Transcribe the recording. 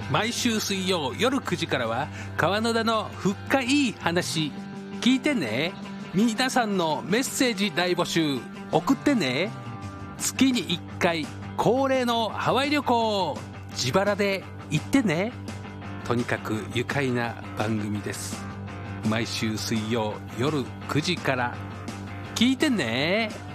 毎週水曜夜9時からは川野田の深い話聞いてね。皆さんのメッセージ大募集送ってね。月に1回恒例のハワイ旅行自腹で行ってね。とにかく愉快な番組です。毎週水曜夜9時から聞いてね。